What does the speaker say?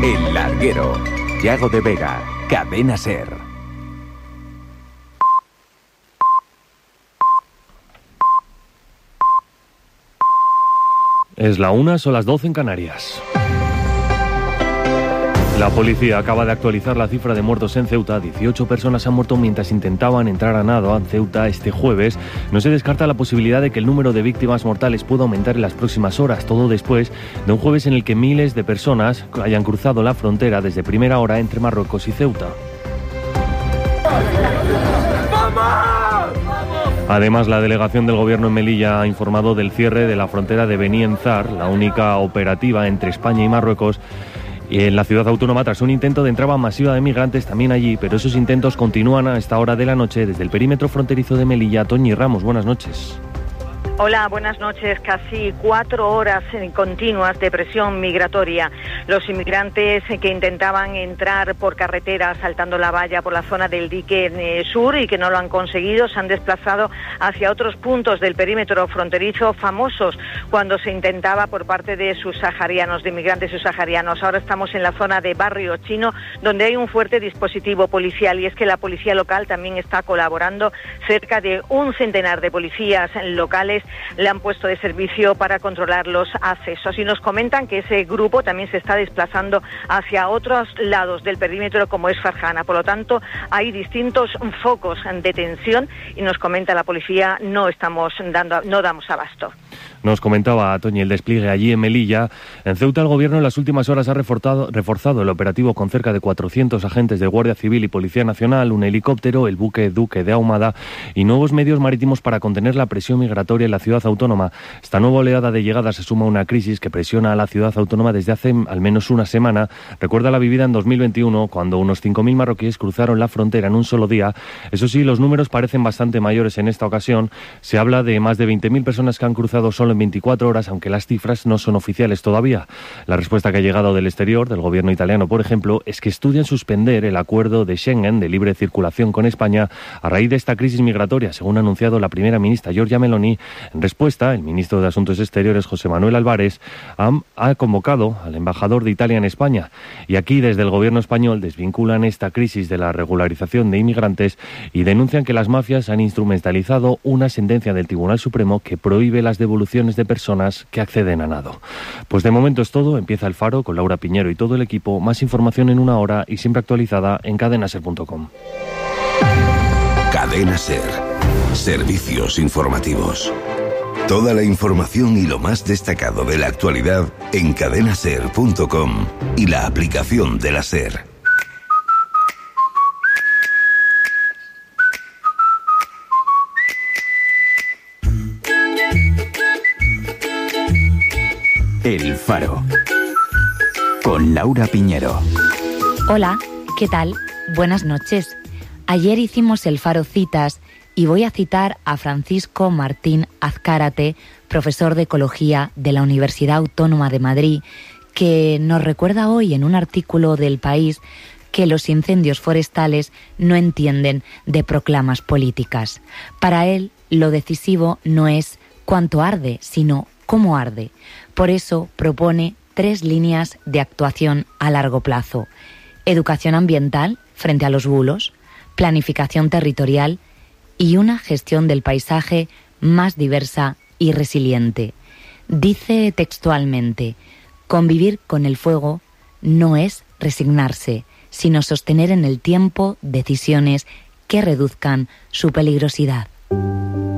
El Larguero. Yago de Vega. Cadena SER. Es la 1, son las 12 en Canarias. La policía acaba de actualizar la cifra de muertos en Ceuta. 18 personas han muerto mientras intentaban entrar a nado a Ceuta este jueves. No se descarta la posibilidad de que el número de víctimas mortales pueda aumentar en las próximas horas, todo después de un jueves en el que miles de personas hayan cruzado la frontera desde primera hora entre Marruecos y Ceuta. Además, la delegación del gobierno en Melilla ha informado del cierre de la frontera de Beni Enzar, la única operativa entre España y Marruecos, en la ciudad autónoma, tras un intento de entrada masiva de migrantes también allí, pero esos intentos continúan a esta hora de la noche desde el perímetro fronterizo de Melilla. Toñi Ramos, buenas noches. Hola, buenas noches. Casi 4 horas continuas de presión migratoria. Los inmigrantes que intentaban entrar por carretera saltando la valla por la zona del dique sur y que no lo han conseguido, se han desplazado hacia otros puntos del perímetro fronterizo famosos cuando se intentaba por parte de subsaharianos, de inmigrantes subsaharianos. Ahora estamos en la zona de Barrio Chino, donde hay un fuerte dispositivo policial, y es que la policía local también está colaborando. Cerca de un centenar de policías locales le han puesto de servicio para controlar los accesos, y nos comentan que ese grupo también se está desplazando hacia otros lados del perímetro, como es Farjana. Por lo tanto, hay distintos focos de tensión y nos comenta la policía, no damos abasto. Nos comentaba Toñi el despliegue allí en Melilla. En Ceuta, el gobierno en las últimas horas ha reforzado el operativo con cerca de 400 agentes de Guardia Civil y Policía Nacional, un helicóptero, el buque Duque de Ahumada y nuevos medios marítimos para contener la presión migratoria en la ciudad autónoma. Esta nueva oleada de llegadas se suma a una crisis que presiona a la ciudad autónoma desde hace al menos una semana. Recuerda la vivida en 2021, cuando unos 5.000 marroquíes cruzaron la frontera en un solo día. Eso sí, los números parecen bastante mayores en esta ocasión. Se habla de más de 20.000 personas que han cruzado solo en 24 horas, aunque las cifras no son oficiales todavía. La respuesta que ha llegado del exterior, del gobierno italiano, por ejemplo, es que estudian suspender el acuerdo de Schengen de libre circulación con España a raíz de esta crisis migratoria, según ha anunciado la primera ministra Giorgia Meloni. En respuesta, el ministro de Asuntos Exteriores, José Manuel Álvarez, ha convocado al embajador de Italia en España. Y aquí, desde el gobierno español, desvinculan esta crisis de la regularización de inmigrantes y denuncian que las mafias han instrumentalizado una sentencia del Tribunal Supremo que prohíbe las devoluciones de personas que acceden a nado. Pues de momento es todo. Empieza El Faro con Laura Piñero y todo el equipo. Más información en una hora y siempre actualizada en cadenaser.com. Cadena SER. Servicios informativos. Toda la información y lo más destacado de la actualidad en cadenaser.com y la aplicación de la SER. El Faro, con Laura Piñero. Hola, ¿qué tal? Buenas noches. Ayer hicimos el Faro Citas y voy a citar a Francisco Martín Azcárate, profesor de Ecología de la Universidad Autónoma de Madrid, que nos recuerda hoy en un artículo del País que los incendios forestales no entienden de proclamas políticas. Para él, lo decisivo no es cuánto arde, sino cómo arde. Por eso propone 3 líneas de actuación a largo plazo: educación ambiental frente a los bulos, planificación territorial y una gestión del paisaje más diversa y resiliente. Dice textualmente: convivir con el fuego no es resignarse, sino sostener en el tiempo decisiones que reduzcan su peligrosidad.